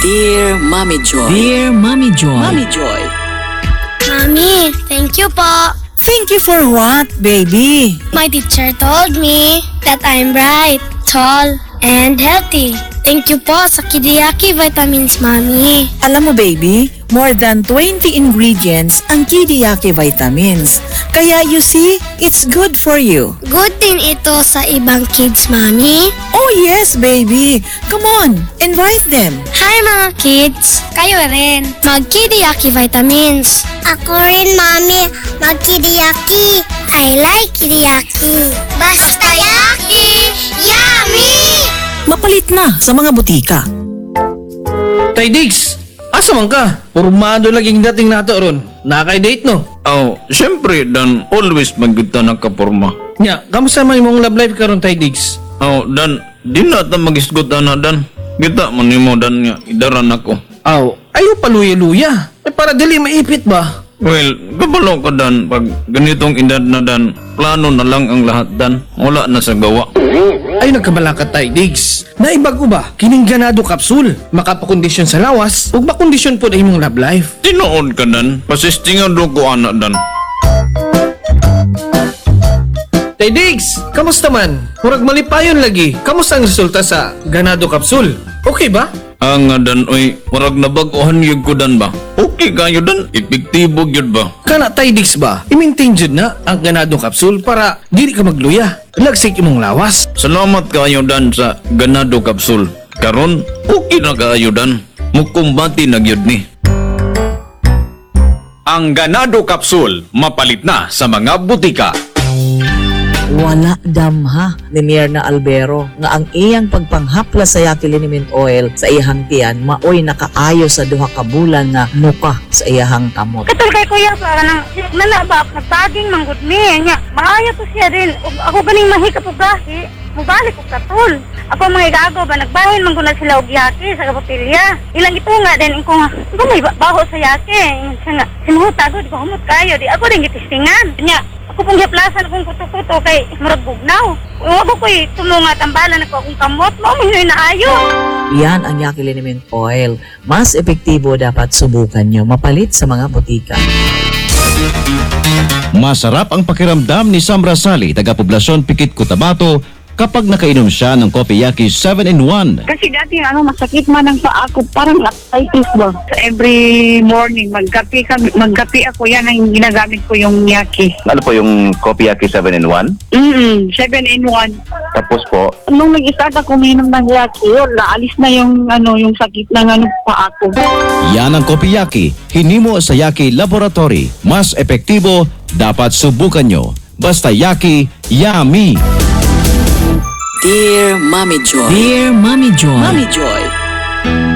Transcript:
Dear Mommy Joy. Dear Mommy Joy. Mommy Joy. Mommy, thank you po. Thank you for what, baby? My teacher told me that I'm bright, tall, and healthy. Thank you po sa Kidiyaki Vitamins, Mommy. Alam mo, baby, more than 20 ingredients ang Kidiyaki Vitamins. Kaya you see, it's good for you. Good din ito sa ibang kids, Mommy. Oh yes, baby. Come on, invite them. Hi mga kids! Kayo rin, mag-Kidiyaki Vitamins. Ako rin, Mommy. Mag-Kidiyaki. I like Kidiyaki. Basta yaki! Yummy! Mapalit na sa mga butika. Tay Diggs, asa man ka? Pormado laging dating nato ron. Nakay-date no? Oh, syempre Dan, always magkita nakaporma. Nya, kamusta man imong love life karon Tay Diggs? Oh, Dan, di na ta magisgot na Dan. Kita man nimo Dan nga idaran ako. Aw, ayaw paluya-luya. Para dili maipit ba? Well, kabalo ka Dan, pag ganitong edad na Dan, plano na lang ang lahat Dan. Wala na sa gawa. Ay nagkabala ka Tay Diggs. Naibag ko ba? Kining ganado kapsul. Makapakondisyon sa lawas ug makondisyon po na imong love life. Tinuod ka Dan, pasistingan do ko anak Dan. Tay Diggs, kamusta man? Murag malipayon lagi. Kamusta ang resulta sa ganado kapsul? Okay ba? Ang nga Dan, oy, marag nabaguhan yun ko Dan ba? Okay kayo Dan, epektibo yun ba? Kana Tay Diggs ba? I-maintain jud na ang ganado kapsul para dili ka magluya. Lagsik imong lawas. Salamat kayo Dan sa ganado kapsul. Karon, okay na kayo Dan. Mukumbati na gyud ni. Ang Ganado Capsule mapalit na sa mga butika. Wala damha ni Myrna Albero nga ang iyang pagpanghapla sa Yaki Liniment Oil sa iyang tiyan maoy nakaayo sa duha ka bulan nga muka sa iyang kamot. Katul kay kuya para nang nalaba nagtaging manggod mi nya maayo to siya din ug ako ganing mahika po gahi mubalik ko katul ako mga igago ba nagbahin man guna sila og yaki sa kapilya ilang itunga din ko may baho sa yaki nga sinuhuta gud ko humot kayo di ako din gitistingan nya ako pong hiplasan akong kuto-kuto kay murag bugnaw. Ako ko'y tumungat ang bala na ko akong kamot. Maminoy na ayo. Yan ang Yaki Liniment Oil. Mas epektibo dapat subukan nyo mapalit sa mga butika. Masarap ang pakiramdam ni Sam Rasali, taga-poblasyon Pikit, Cotabato, kapag nakainom siya ng Coffee Yaki 7-in-1. Kasi dati masakit man ang paa ko, parang arthritis ba. Every morning magkape ako, yan ang ginagamit ko yung yaki. Ano po yung Coffee Yaki 7-in-1? 7-in-1. Tapos po, Nung nag-start ako uminom ng yaki, yun, naalis na yung sakit ng paa ko. Yan ang Coffee Yaki, hinimo sa Yaki Laboratory. Mas epektibo, dapat subukan nyo. Basta Yaki, yummy! Dear Mommy Joy. Dear Mommy Joy. Mommy Joy.